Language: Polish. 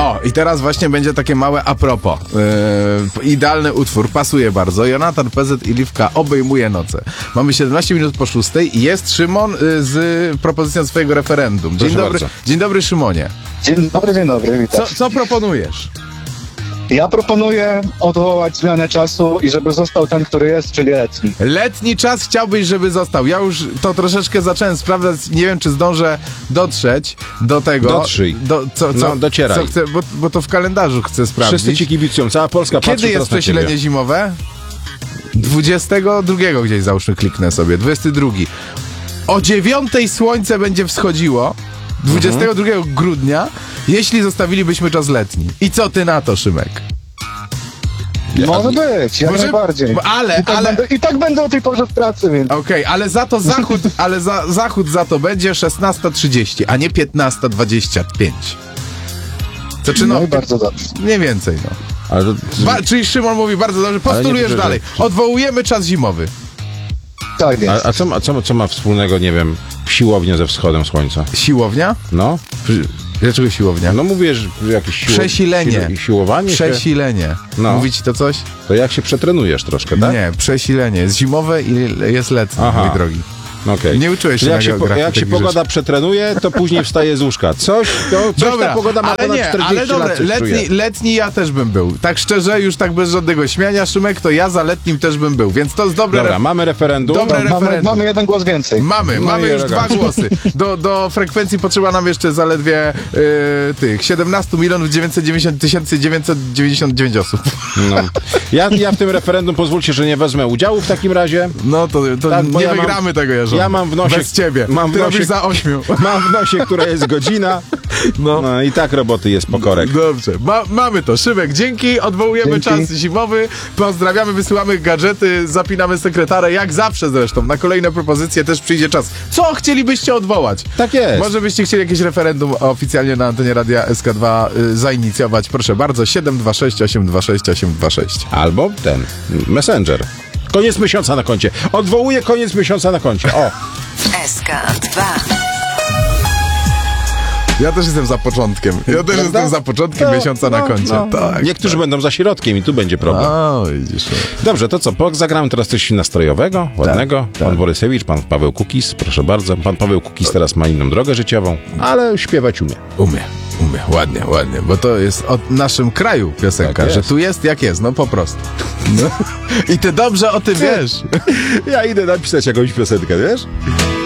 O, i teraz właśnie będzie takie małe a propos. Idealny utwór, pasuje bardzo. Jonatan PZ i Liwka obejmuje noce. Mamy 17 minut po 6 i jest Szymon z propozycją swojego referendum. Dzień dobry, Szymonie. Dzień dobry, witam. Co proponujesz? Ja proponuję odwołać zmianę czasu i żeby został ten, który jest, czyli letni. Letni czas chciałbyś, żeby został. Ja już to troszeczkę zacząłem sprawdzać. Nie wiem, czy zdążę dotrzeć do tego. Dotrzyj. Docieraj. Co chcę, bo to w kalendarzu chcę sprawdzić. Wszyscy ci kibicują, cała Polska patrzy. Kiedy jest przesilenie zimowe? 22 gdzieś załóżmy kliknę sobie. 22. O 9 słońce będzie wschodziło. 22 grudnia, jeśli zostawilibyśmy czas letni. I co ty na to, Szymek? Może być, jak najbardziej. I tak będę o tej porze w pracy, więc... Okej, ale za to zachód, zachód za to będzie 16:30, a nie 15:25. Znaczy, no i bardzo dobrze. Mniej więcej, no. Ale czyli Szymon mówi bardzo dobrze, postulujesz dalej. Odwołujemy czas zimowy. Tak jest. A co ma wspólnego, nie wiem, siłownia ze wschodem słońca? Siłownia? No. Dlaczego siłownia? No mówisz, jakieś przesilenie. Siłowanie? Przesilenie. No. Mówi ci to coś? To jak się przetrenujesz troszkę, tak? Nie, przesilenie. Jest zimowe i jest letnie, mój drogi. Okay. Nie uczyłeś się na geografii. Jak się pogoda przetrenuje, to później wstaje z łóżka. Coś ta pogoda ma ponad 40 lat. Letni ja też bym był. Tak szczerze, już tak bez żadnego śmiania, Szymek, to ja za letnim też bym był. Więc to jest dobre. Dobra, mamy referendum. Mamy jeden głos więcej. Mamy już 2 głosy. Do frekwencji potrzeba nam jeszcze zaledwie 17 990 999 osób. No. Ja w tym referendum pozwólcie, że nie wezmę udziału w takim razie. No to tak, nie wygramy tego, Jarząb. Ja mam w nosie... Bez ciebie. Ty robisz za 8. Mam w nosie, która jest godzina. No i tak roboty jest pokorek. Dobrze. Mamy to. Szymek, dzięki. Odwołujemy czas zimowy. Pozdrawiamy, wysyłamy gadżety, zapinamy sekretarę. Jak zawsze zresztą. Na kolejne propozycje też przyjdzie czas. Co chcielibyście odwołać? Tak jest. Może byście chcieli jakieś referendum oficjalnie na antenie Radia SK2 zainicjować. Proszę bardzo. 726 826 826. Albo ten Messenger. Koniec miesiąca na koncie. Odwołuję koniec miesiąca na koncie. O! SK2. Ja też jestem za początkiem. Jestem za początkiem miesiąca na koncie. Tak, niektórzy będą za środkiem i tu będzie problem. Widzisz. Dobrze, to co? Zagramy teraz coś nastrojowego, ładnego. Pan Borysewicz, pan Paweł Kukis, proszę bardzo. Pan Paweł Kukis teraz ma inną drogę życiową, ale śpiewać umie. Umie. Ładnie, bo to jest o naszym kraju piosenka, tak że tu jest jak jest, no po prostu. No. I ty dobrze o tym wiesz. Ja idę napisać jakąś piosenkę, wiesz?